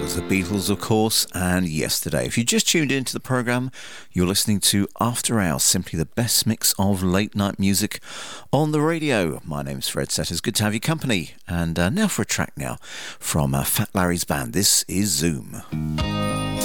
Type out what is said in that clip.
was the Beatles, of course, and Yesterday. If you just tuned into the programme, you're listening to After Hours, simply the best mix of late night music on the radio. My name's Fred Setters. Good to have your company. And now for a track now from Fat Larry's band. This is Zoom.